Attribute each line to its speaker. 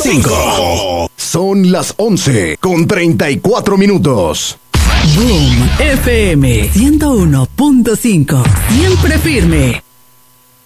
Speaker 1: 5. Son las 11:34.
Speaker 2: Boom FM 101.5. Siempre firme.